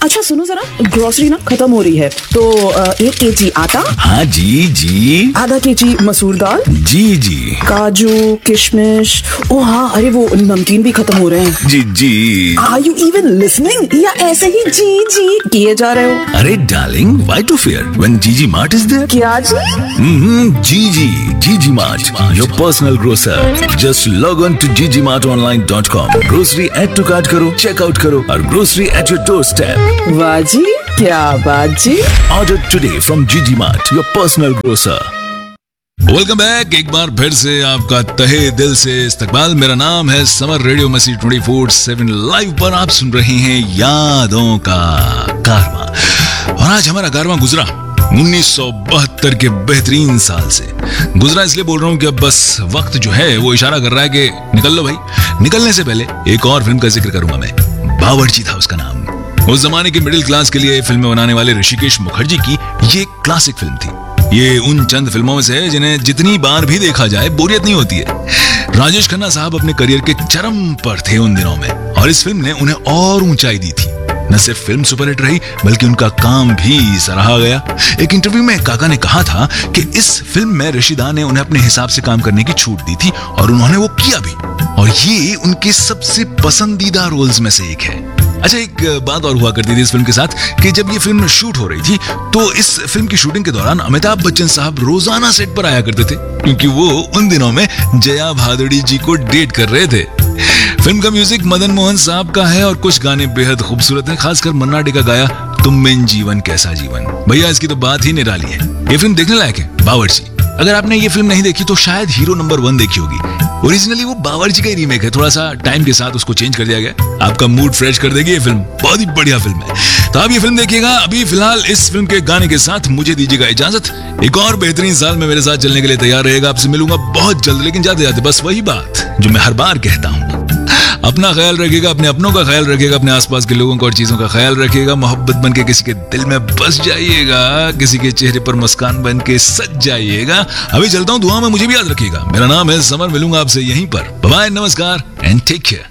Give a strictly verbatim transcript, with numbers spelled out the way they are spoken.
अच्छा सुनो जरा, ग्रोसरी ना खत्म हो रही है तो अ, एक केजी आटा। हाँ जी जी आधा केजी मसूर दाल। जी जी काजू किशमिश। ओ हाँ, अरे वो नमकीन भी खत्म हो रहे हैं। जी जी। आर यू इवन लिसनिंग या ऐसे ही जी जी किए जा रहे हो? अरे darling, why to fear when जीजी मार्ट इज देयर? क्या जी? हम्म, जीजी जीजी mart, your personal grocer. Just log on to जीजी mart online dot com, grocery add to cart करो, चेकआउट करो और grocery at your door step. वाह जी, क्या बात जी। ऑर्डर टुडे फ्रॉम जीजी mart, your personal grocer. Welcome back, एक बार फिर से आपका तहे दिल से इस्तकबाल। मेरा नाम है समर। रेडियो मसी ट्वेंटी फोर सेवन लाइव पर आप सुन रहे हैं यादों का कारवां। और आज हमारा कारवां गुजरा उन्नीस सौ बहत्तर के बेहतरीन साल से। गुजरा इसलिए बोल रहा हूं कि अब बस वक्त जो है वो इशारा कर रहा है कि निकल लो भाई। निकलने से पहले एक और फिल्म का जिक्र करूंगा मैं। बावर्ची था उसका नाम। उस जमाने के मिडिल क्लास के लिए फिल्में बनाने वाले ऋषिकेश मुखर्जी की ये क्लासिक फिल्म थी। ये उन चंद फिल्मों में से है जिन्हें जितनी बार भी देखा जाए बोरियत नहीं होती है। राजेश खन्ना साहब अपने करियर के चरम पर थे उन दिनों में और इस फिल्म ने उन्हें और ऊंचाई दी थी। न सिर्फ फिल्म सुपरहिट रही बल्कि उनका काम भी सराहा गया। एक इंटरव्यू में काका ने कहा था कि इस फिल्म में ऋषिदा ने उन्हें अपने हिसाब से काम करने की छूट दी थी और उन्होंने वो किया भी। और ये उनके सबसे पसंदीदा रोल्स में से एक है। अच्छा, एक बात और हुआ करती थी इस फिल्म के साथ कि जब ये फिल्म शूट हो रही थी तो इस फिल्म की शूटिंग के दौरान अमिताभ बच्चन साहब रोजाना सेट पर आया करते थे क्योंकि वो उन दिनों में जया भादुड़ी जी को डेट कर रहे थे। फिल्म का म्यूजिक मदन मोहन साहब का है और कुछ गाने बेहद खूबसूरत हैं, खासकर मन्ना डे का गाया तुम बिन जीवन कैसा जीवन। भैया इसकी तो बात ही निराली है। ये फिल्म देखने लायक है, बावर्ची। अगर आपने ये फिल्म नहीं देखी तो शायद हीरो नंबर वन देखी होगी। ओरिजिनली वो बावर्ची का ही रीमेक है, थोड़ा सा टाइम के साथ उसको चेंज कर दिया गया। आपका मूड फ्रेश कर देगी ये फिल्म, बहुत ही बढ़िया फिल्म है। तो आप ये फिल्म देखिएगा। अभी फिलहाल इस फिल्म के गाने के साथ मुझे दीजिएगा इजाजत। एक और बेहतरीन साल में मेरे साथ चलने के लिए तैयार रहेगा। आपसे मिलूंगा बहुत जल्द, लेकिन जाते जाते बस वही बात जो मैं हर बार कहता हूँ, अपना ख्याल रखिएगा, अपने अपनों का ख्याल रखिएगा, अपने आसपास के लोगों का और चीजों का ख्याल रखिएगा। मोहब्बत बन के किसी के दिल में बस जाइएगा, किसी के चेहरे पर मुस्कान बन के सज जाइएगा। अभी चलता हूँ, दुआ में मुझे भी याद रखिएगा। मेरा नाम है समर, मिलूंगा आपसे यहीं पर। बाय, नमस्कार एंड टेक केयर।